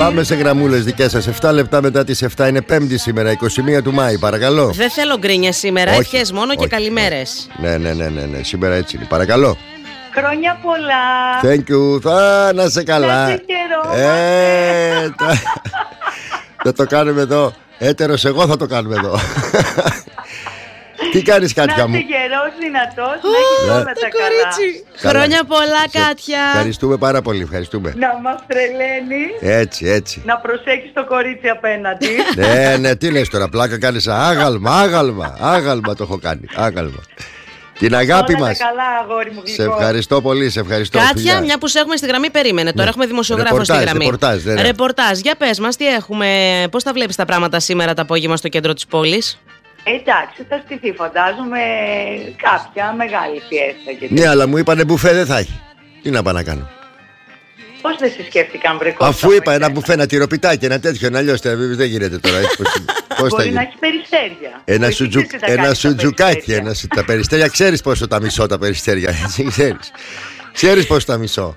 Πάμε σε γραμμούλες δικές σας. 7 λεπτά μετά τις 7 είναι Πέμπτη σήμερα, 21 του Μάη. Παρακαλώ. Δεν θέλω γκρίνιες σήμερα. Ευχές μόνο και καλημέρες. Ναι. Σήμερα έτσι είναι. Παρακαλώ. Χρόνια πολλά. Thank you. Να σε καλά. Να σε Θα το κάνουμε εδώ. Έτερος εγώ θα το κάνουμε εδώ. Τι κάνεις, Κάτια μου? Να είσαι γερός, δυνατός, να έχεις όλα τα καλά. Χρόνια πολλά, Κάτια. Ευχαριστούμε πάρα πολύ, ευχαριστούμε. Να μας τρελαίνεις. Έτσι. Να προσέχεις το κορίτσι απέναντι. Ναι, τι λες τώρα, πλάκα κάνεις? Άγαλμα το έχω κάνει, άγαλμα. Την αγάπη μας. Καλά, αγόρι μου, σε ευχαριστώ πολύ, σε ευχαριστώ. Κάτια, φιλιά. μια που σε έχουμε στη γραμμή, περίμενε. Τώρα έχουμε δημοσιογράφο στη γραμμή. Ρεπορτάζ, για πες μας, τι έχουμε, πώς τα βλέπεις τα πράγματα σήμερα το απόγευμα στο κέντρο της πόλης? Εντάξει, θα στηθεί, φαντάζομαι, κάποια μεγάλη φιέστα. Ναι, αλλά μου είπανε μπουφέ δεν θα έχει. Τι να πάω να κάνω? Πώς δεν σε σκέφτηκαν, βρεκό? Αφού είπα ένα μπουφέ, ένα τυροπιτάκι, ένα τέτοιο, αλλιώς δεν γίνεται τώρα. Πώς μπορεί να έχει περιστέρια. Ένα σουτζουκάκι. Τα περιστέρια, ξέρεις πόσο τα μισώ τα περιστέρια. Ξέρεις πόσο τα μισώ.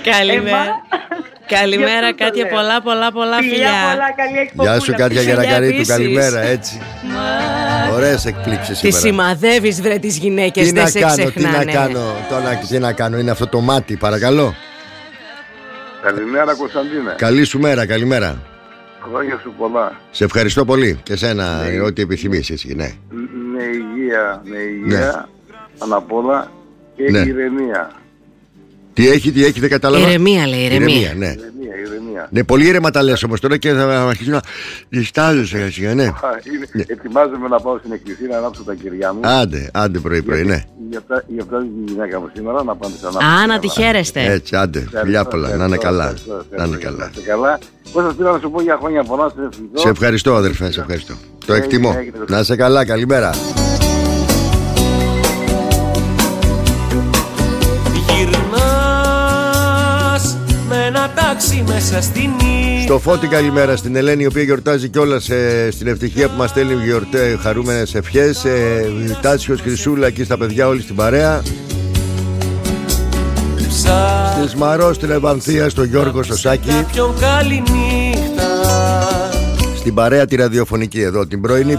Καλημέρα, Κάτια, πολλά φιλιά. Γεια σου, Κάτια Γερακαρίτου, καλημέρα, έτσι. Ωραίες εκπλήξεις σήμερα. Τις σημαδεύεις, βρε, τις γυναίκες, δεν σε ξεχνάνε. Τι να κάνω, είναι αυτό το μάτι, παρακαλώ. Καλημέρα, Κωνσταντίνε. Καλή σου μέρα, καλημέρα. Χρόνια σου πολλά. Σε ευχαριστώ πολύ και εσένα, ό,τι επιθυμείς εσύ, ναι. Με υγεία, πάνω απ' όλα, και ηρεμία. Τι έχει, δεν κατάλαβα. Ηρεμία, λέει, ηρεμία. Ναι. Ναι, πολύ ήρεμα τα λες όμως τώρα και θα αρχίσω να διστάζω σιγά, ναι. Ετοιμάζομαι να πάω στην εκκλησία να ανάψω τα κυριά μου. Άντε πρωί, ναι. Για αυτά τη γυναίκα μου σήμερα να πάμε σε ανάψω. Να τη χαίρεστε. Έτσι, άντε, φιλιά πολλά, να είναι καλά. Να είναι καλά. Πώς σας πήρα να σου πω για χρόνια πολλά, σε ευχαριστώ, αδερφέ, σε ευχαριστώ. Το εκτιμώ. Να είσαι καλά, καλημέρα. Μέσα στην στο Φώτη καλημέρα, στην Ελένη η οποία γιορτάζει κιόλας, στην Ευτυχία που μας στέλνει χαρούμενες ευχές, Τάσιος, Χρυσούλα εκεί στα παιδιά όλοι στην παρέα, στη Σμαρό, στην Ευανθία, στο Γιώργο, στο Σάκη, στην παρέα τη ραδιοφωνική εδώ, την πρωινή.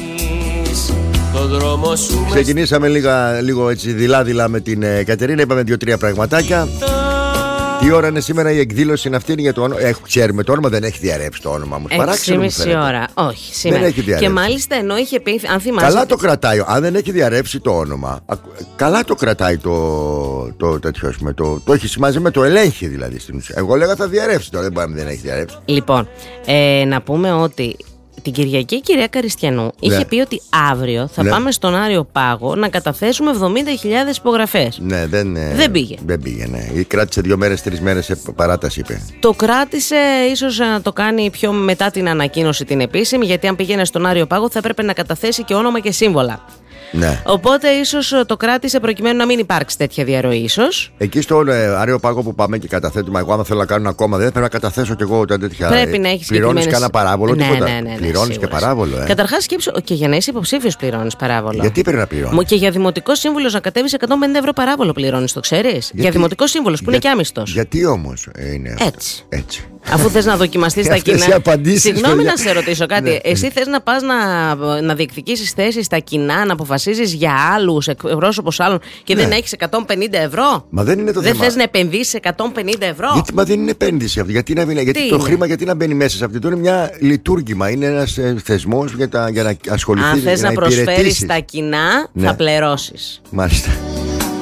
Ξεκινήσαμε λίγο έτσι δειλά με την Κατερίνα, είπαμε 2-3 πραγματάκια. Τι ώρα είναι σήμερα η εκδήλωση είναι αυτή για το όνομα? Ξέρουμε το όνομα, δεν έχει διαρρεύσει το όνομα μου. 6,5 ώρα. Όχι, σήμερα. Δεν έχει διαρρεύσει. Και μάλιστα ενώ είχε πει, αν θυμάσαι. Καλά το κρατάει. Αν δεν έχει διαρρεύσει το όνομα, καλά το κρατάει το τέτοιο. Το έχει σημάζει με το ελέγχει δηλαδή στην ουσία. Εγώ λέγα θα διαρρεύσει τώρα, δεν μπορεί να δεν έχει διαρρεύσει. Λοιπόν, να πούμε ότι την Κυριακή η κυρία Καριστιανού είχε πει ότι αύριο θα πάμε στον Άριο Πάγο να καταθέσουμε 70.000 υπογραφές. Ναι, δεν πήγε. Δεν πήγε, ναι. Κράτησε 2 μέρες, 3 μέρες σε παράταση, είπε. Το κράτησε, ίσως να το κάνει πιο μετά την ανακοίνωση την επίσημη, γιατί αν πήγαινε στον Άριο Πάγο θα έπρεπε να καταθέσει και όνομα και σύμβολα. Ναι. Οπότε ίσως το κράτησε προκειμένου να μην υπάρξει τέτοια διαρροή, ίσως. Εκεί στον Άριο Πάγο που πάμε και καταθέτουμε, εγώ άμα θέλω να κάνω ένα κόμμα, δεν πρέπει να καταθέσω κι εγώ τέτοια. Πρέπει να έχεις πληρώνεις κανένα παράβολο, τίποτα. Ναι, πληρώνεις και παράβολο. Καταρχάς σκέψου, και για να είσαι υποψήφιος πληρώνεις παράβολο. Γιατί πρέπει να πληρώνεις? Και για δημοτικό σύμβουλο να κατέβεις 150 ευρώ παράβολο πληρώνεις, το ξέρεις? Για δημοτικό σύμβουλο που είναι και άμυστος. Γιατί όμως είναι έτσι. Αφού θες να δοκιμαστείς τα κοινά. Συγγνώμη να σε ρωτήσω κάτι. Εσύ θες να πας να διεκδικήσεις θέσεις στα κοινά, να αποφασίζεις για άλλους, εκπρόσωπος άλλων και δεν έχεις 150 ευρώ? Μα δεν είναι το θέμα. Δεν θες να επενδύσεις 150 ευρώ? Μα δεν είναι επένδυση αυτή. Γιατί το χρήμα γιατί να μπαίνει μέσα σε αυτό? Είναι μια λειτουργήμα. Είναι ένας θεσμός για να ασχοληθεί. Αν θες να προσφέρεις στα κοινά, θα πληρώσεις. Μάλιστα.